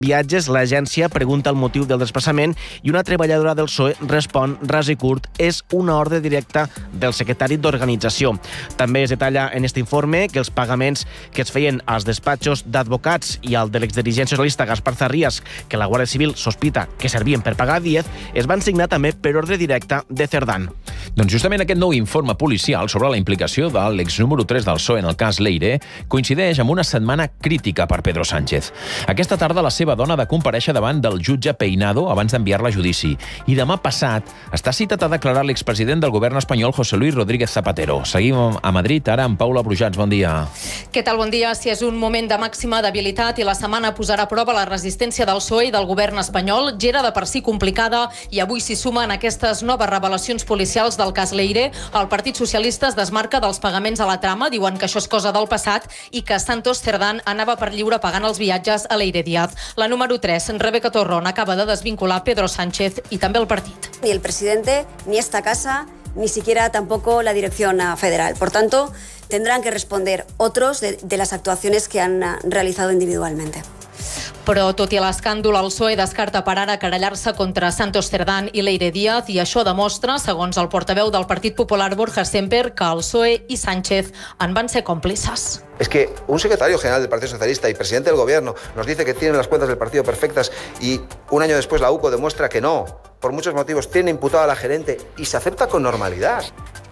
viatges, l'agència pregunta el motiu del desplaçament i una treballadora del PSOE respon ras i curt: és una ordre directa del secretari d'organització. També es detalla en aquest informe que els pagaments que es feien als despatxos d'advocats i al de l'exdirigent socialista Gaspar Zarrías, que la Guàrdia Civil sospita que servien per pagar a Díez, es van signar també per ordre directa de Cerdán. Doncs justament aquest nou informe policial sobre la implicació de l'ex número 3 del PSOE en el cas Leire coincideix amb una setmana crítica per Pedro Sánchez. Aquesta tarda la seva dona ha de comparèixer davant del jutge Peinado abans d'enviar-la a judici. I demà passat està citat a declarar l'expresident del govern espanyol, José Luis Rodríguez Zapatero. Seguim a Madrid, ara amb Paula Brujats. Bon dia. Què tal? Bon dia. Si és un moment de màxima debilitat i la setmana posarà a prova la resistència del PSOE i del govern espanyol, ja era de per si complicada i avui s'hi sumen aquestes noves revelacions policials del cas Leire. El Partit Socialista es desmarca dels pagaments a la trama, diuen que això és cosa del passat i que Santos Cerdán anava per lliure pagant els viatges a Leire Díaz. La número 3, Rebeca Torrón, acaba de desvincular Pedro Sánchez y también el partido. Ni el presidente, ni esta casa, ni siquiera tampoco la dirección federal. Por tanto, tendrán que responder otros de las actuaciones que han realizado individualmente. Però, tot i l'escàndol, el PSOE descarta per ara querellar-se contra Santos Cerdán i Leire Díaz i això demostra, segons el portaveu del Partit Popular, Borja Semper, que el PSOE i Sánchez en van ser còmplices. Es que un secretario general del Partido Socialista y presidente del gobierno nos dice que tienen las cuentas del partido perfectas y un año después la UCO demuestra que no. Por muchos motivos tiene imputada a la gerente y se acepta con normalidad.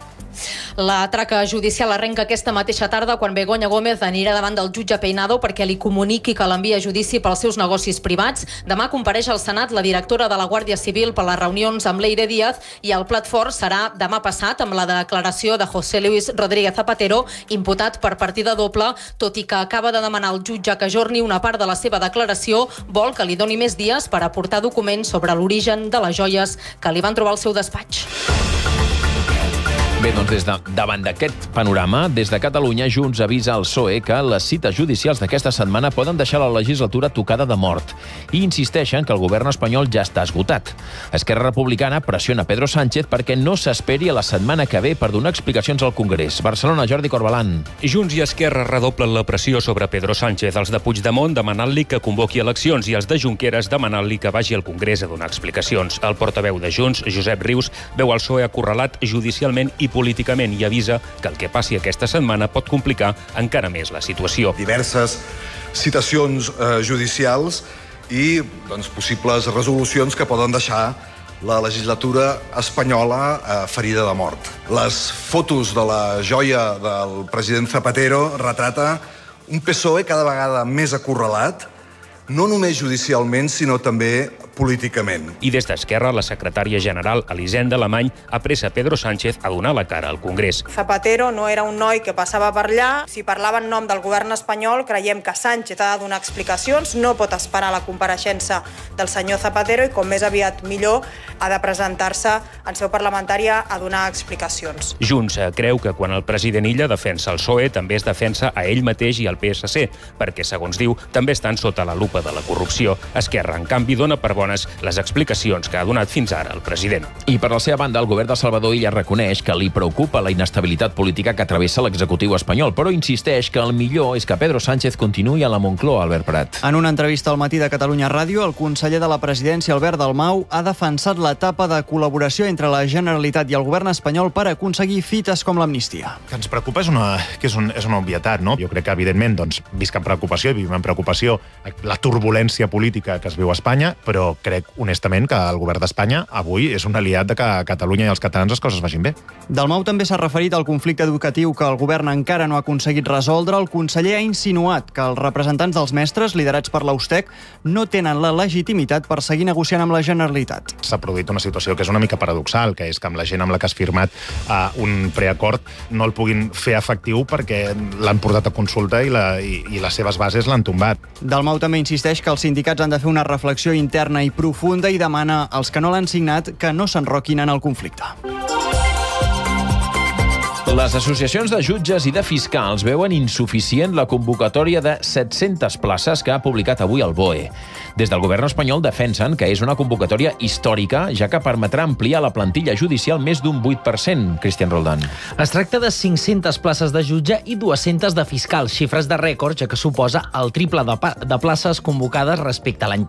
La traca judicial arrenca aquesta mateixa tarda quan Begoña Gómez anirà davant del jutge Peinado perquè li comuniqui que l'envia a judici pels seus negocis privats. Demà compareix al Senat la directora de la Guàrdia Civil per les reunions amb Leire Díaz i el plat fort serà demà passat amb la declaració de José Luis Rodríguez Zapatero, imputat per partida doble, tot i que acaba de demanar al jutge que ajorni una part de la seva declaració, vol que li doni més dies per aportar documents sobre l'origen de les joies que li van trobar al seu despatx. Bé, doncs davant d'aquest panorama, des de Catalunya, Junts avisa al PSOE que les cites judicials d'aquesta setmana poden deixar la legislatura tocada de mort i insisteixen que el govern espanyol ja està esgotat. Esquerra Republicana pressiona Pedro Sánchez perquè no s'esperi a la setmana que ve per donar explicacions al Congrés. Barcelona, Jordi Corbalan. Junts i Esquerra redoblen la pressió sobre Pedro Sánchez, els de Puigdemont demanant-li que convoqui eleccions i els de Junqueras demanant-li que vagi al Congrés a donar explicacions. El portaveu de Junts, Josep Rius, veu el PSOE acorralat judicialment i políticament i avisa que el que passi aquesta setmana pot complicar encara més la situació. Diverses citacions judicials i possibles resolucions que poden deixar la legislatura espanyola ferida de mort. Les fotos de la joia del president Zapatero retrata un PSOE cada vegada més acorralat, no només judicialment, sinó també políticament. I des d'Esquerra, la secretària general Elisenda Alemany apressa Pedro Sánchez a donar la cara al Congrés. Zapatero no era un noi que passava per allà. Si parlava en nom del govern espanyol, creiem que Sánchez ha de donar explicacions, no pot esperar la compareixença del senyor Zapatero i, com més aviat millor, ha de presentar-se en seu parlamentària a donar explicacions. Junts creu que quan el president Illa defensa el PSOE, també es defensa a ell mateix i al PSC, perquè, segons diu, també estan sota la lupa de la corrupció. Esquerra, en canvi, dona per bones les explicacions que ha donat fins ara el president. I per la seva banda, el govern de Salvador Illa reconeix que li preocupa la inestabilitat política que travessa l'executiu espanyol, però insisteix que el millor és que Pedro Sánchez continuï a la Moncloa, Albert Prat. En una entrevista al Matí de Catalunya Ràdio, el conseller de la Presidència, Albert Dalmau, ha defensat l'etapa de col·laboració entre la Generalitat i el govern espanyol per aconseguir fites com l'amnistia. Que ens preocupa és una obvietat, no? Jo crec que, evidentment, visc amb preocupació i vivim amb preocupació la turbulència política que es viu a Espanya, però crec, honestament, que el govern d'Espanya avui és un aliat de que a Catalunya i als catalans les coses vagin bé. Dalmau també s'ha referit al conflicte educatiu que el govern encara no ha aconseguit resoldre. El conseller ha insinuat que els representants dels mestres, liderats per l'Austec, no tenen la legitimitat per seguir negociant amb la Generalitat. S'ha produït una situació que és una mica paradoxal, que és que amb la gent amb la que has firmat un preacord no el puguin fer efectiu perquè l'han portat a consulta i les seves bases l'han tombat. Dalmau també insisteix que els sindicats han de fer una reflexió interna i profunda i demana als que no l'han signat que no s'enroquin en el conflicte. Les associacions de jutges i de fiscals veuen insuficient la convocatòria de 700 places que ha publicat avui el BOE. Des del govern espanyol defensen que és una convocatòria històrica, ja que permetrà ampliar la plantilla judicial més d'un 8%. Cristian Roldán. Es tracta de 500 places de jutge i 200 de fiscal, xifres de rècord, ja que suposa el triple de places convocades respecte a l'any